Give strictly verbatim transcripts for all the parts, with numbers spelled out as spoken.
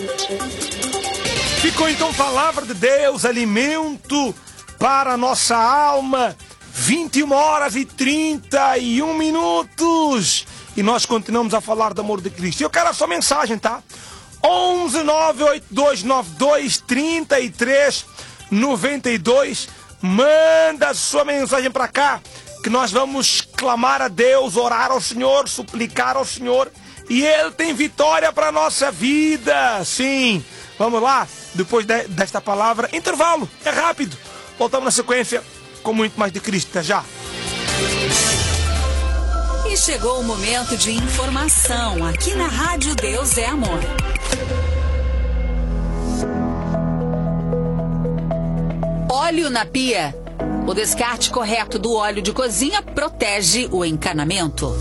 Ficou então palavra de Deus, alimento para a nossa alma, vinte e uma horas e trinta e um minutos. E nós continuamos a falar do amor de Cristo. E eu quero a sua mensagem, tá? onze nove oito dois nove dois três três nove dois. Manda a sua mensagem para cá, que nós vamos clamar a Deus, orar ao Senhor, suplicar ao Senhor. E Ele tem vitória para a nossa vida. Sim, vamos lá. Depois de, desta palavra, intervalo, é rápido. Voltamos na sequência com muito mais de Cristo. Até já. E chegou o momento de informação aqui na Rádio Deus é Amor. Óleo na pia. O descarte correto do óleo de cozinha protege o encanamento.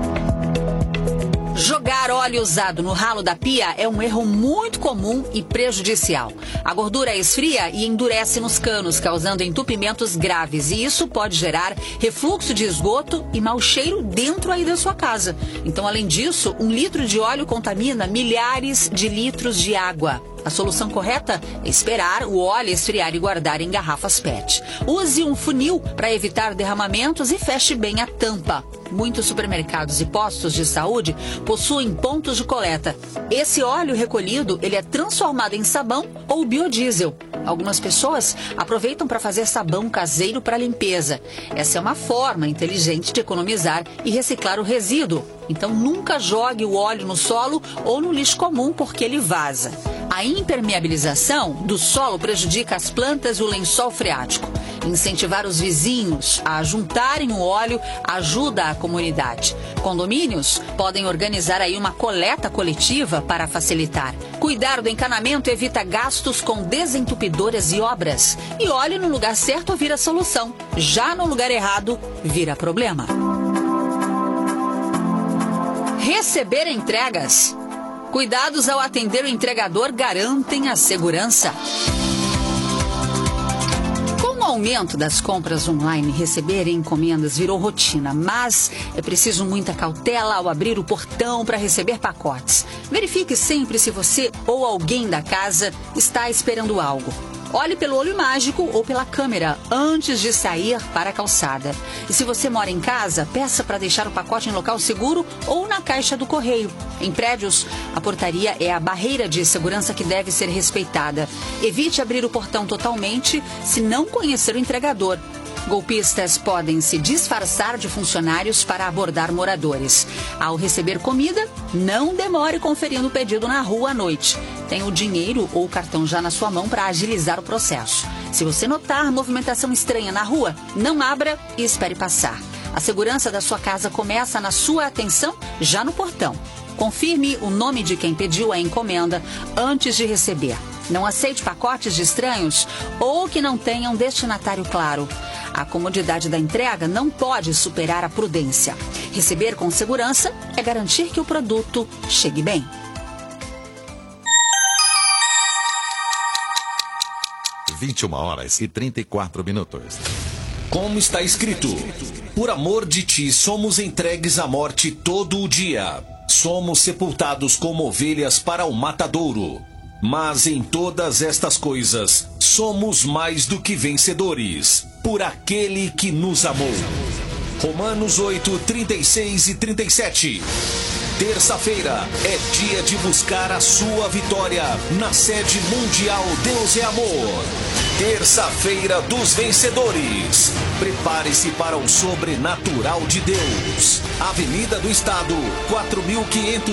Jogar óleo usado no ralo da pia é um erro muito comum e prejudicial. A gordura esfria e endurece nos canos, causando entupimentos graves. E isso pode gerar refluxo de esgoto e mau cheiro dentro aí da sua casa. Então, além disso, um litro de óleo contamina milhares de litros de água. A solução correta é esperar o óleo esfriar e guardar em garrafas P E T. Use um funil para evitar derramamentos e feche bem a tampa. Muitos supermercados e postos de saúde possuem pontos de coleta. Esse óleo recolhido, ele é transformado em sabão ou biodiesel. Algumas pessoas aproveitam para fazer sabão caseiro para limpeza. Essa é uma forma inteligente de economizar e reciclar o resíduo. Então nunca jogue o óleo no solo ou no lixo comum, porque ele vaza. A impermeabilização do solo prejudica as plantas e o lençol freático. Incentivar os vizinhos a juntarem o óleo ajuda a comunidade. Condomínios podem organizar aí uma coleta coletiva para facilitar. Cuidar do encanamento evita gastos com desentupidoras e obras. E óleo no lugar certo vira solução. Já no lugar errado, vira problema. Receber entregas. Cuidados ao atender o entregador garantem a segurança. Com o aumento das compras online, receber encomendas virou rotina, mas é preciso muita cautela ao abrir o portão para receber pacotes. Verifique sempre se você ou alguém da casa está esperando algo. Olhe pelo olho mágico ou pela câmera antes de sair para a calçada. E se você mora em casa, peça para deixar o pacote em local seguro ou na caixa do correio. Em prédios, a portaria é a barreira de segurança que deve ser respeitada. Evite abrir o portão totalmente se não conhecer o entregador. Golpistas podem se disfarçar de funcionários para abordar moradores. Ao receber comida, não demore conferindo o pedido na rua à noite. Tenha o dinheiro ou o cartão já na sua mão para agilizar o processo. Se você notar movimentação estranha na rua, não abra e espere passar. A segurança da sua casa começa na sua atenção já no portão. Confirme o nome de quem pediu a encomenda antes de receber. Não aceite pacotes de estranhos ou que não tenham destinatário claro. A comodidade da entrega não pode superar a prudência. Receber com segurança é garantir que o produto chegue bem. vinte e uma horas e trinta e quatro minutos. Como está escrito: por amor de ti somos entregues à morte todo o dia. Somos sepultados como ovelhas para o matadouro. Mas em todas estas coisas somos mais do que vencedores, por aquele que nos amou. Romanos oito, trinta e seis e trinta e sete. Terça-feira é dia de buscar a sua vitória na sede mundial Deus é Amor. Terça-feira dos vencedores. Prepare-se para o sobrenatural de Deus. Avenida do Estado, quatro mil quinhentos